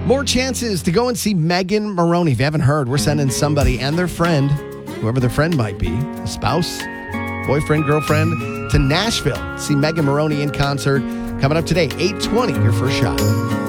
More chances to go and see Megan Moroney. If you haven't heard, we're sending somebody and their friend, whoever their friend might be, a spouse, boyfriend, girlfriend, to Nashville. See Megan Moroney in concert. Coming up today, 8:20, your first shot.